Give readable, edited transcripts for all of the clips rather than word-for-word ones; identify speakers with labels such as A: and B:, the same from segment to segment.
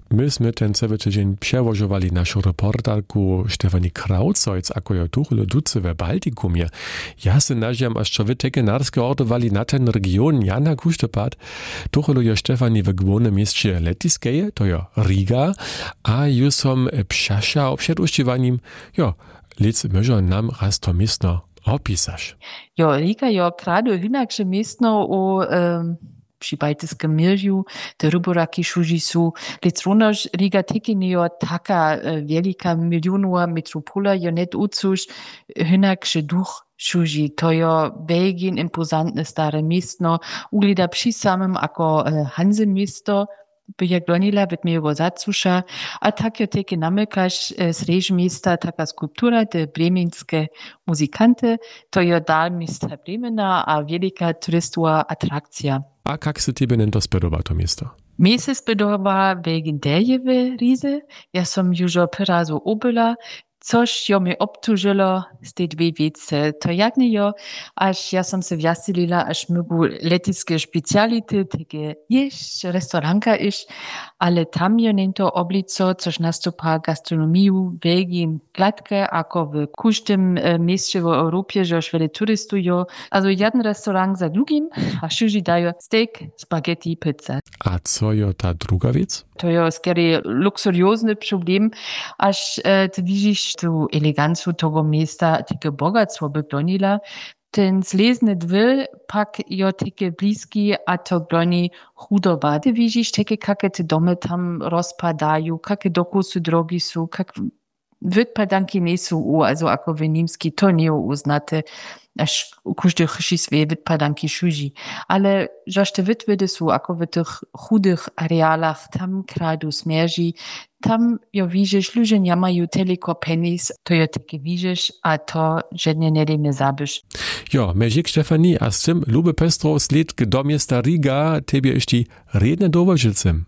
A: myśmy ten cały tydzień przełożowali naszą reporterku Stefanie Krautzojc, ako jo tuchlo duce we Baltikumie. Ja se nažiam, aż čo wy teke narske ordowali na ten region Jana Kuštopad. Tuchlo jo Stefanie w głównym mieście Letiskeje, to jo Riga, a ju som pšaša obšed uštěvaním, jo, lic może nam raz to miestno opisaš.
B: Jo, Riga jo kradu hinakše miestno o přibajtiskem mirju, te ruboraki šuži su, lic runož Riga teki jo taka velika milionova metropola jo net ucuš hinakše duch šuži. To jo Belgien impozantne stare miestno, uglida při samym ako Hansen misto, by glonila vid mojego zacuša, a tak jo teke namykaš z miesta taka skulptura de bremenske muzikante, to jo dal miesta Bremena a velika turistova atrakcija.
A: A kak se tebe to spodoba to miesto?
B: Mie se spodoba Belginderjewe rize, ja som južo pyrazu obyla, což jo mi obtužilo z tej dve věce. To jakne jo, až ja som se vjasilila, až mogu letiske špeciality, tege ješ, restauranka iš, ale tam jo nento oblico, což nastupa gastronomiju Belgien gladke, ako v kuštym mieście w Europie, že švele turistujo. Also jeden restaurant za drugim, a šuži dajo steak, spaghetti, pizza.
A: A co jo ta druga věc?
B: To je skoro luxuriozny problem, až ty widzisz tu elegancu tego miasta, takie bogactwo wyglądila. Ten zlezny dwyl pak jo takie bliski, a to gloni chudoba. Ty widzisz takie, jakie te domy tam rozpadają, jakie dokusy drogi są, jak wypadanki nie są, also ako w niemski to nie uznate, aż każdy chce swoje wypadanki szuzi. Ale żaż te wytwydy są, ako w tych chudych arealach, tam kradu smierzy, tam jo widzisz, ludzie nie mają tylko penis, to jo takie widzisz, a to żadnie nie zabisz.
A: Jo, Mežik Stefanie, a z tym lube pestro sled do miasta Riga, tebie jeszcze redne dowożilcem.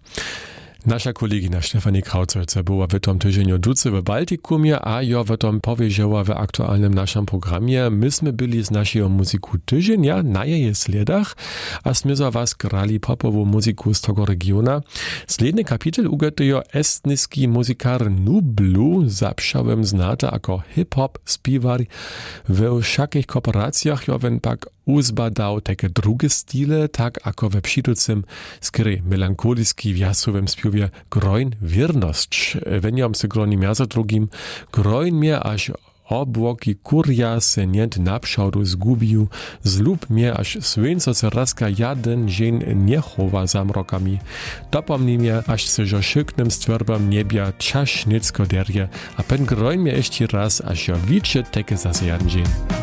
A: Nasza kolegina Stefanie Krautzojc była w tym tydzieniu duce w Baltikumie, a jo w tym powiedziała w aktualnym naszym programie. Myśmy byli z naszego muzyku tydzienia na jej sledach, a smy za was grali popową muzyku z tego regiona. Sledny kapitel ugotujo estniski muzykar Nublu, zapszałem znata jako hip-hop spiewar. W wszakich kooperacjach jo wen pak uzbadał takie drugie stile, tak ako we przytucym skry melancholiski w jasowym spiewie Groin wierność. Weniam se groni miaza drugim, groin mnie aż obłoki kurja se nient napszałdu zgubił, zlub mnie aż słońce se raska jeden dzień nie chowa zamrokami. Dopomni mnie aż se jo szyknym stwerbam niebia czas nicko derje, a pen groin mnie jeszcze raz aż jo wicze teke zase jeden dzień.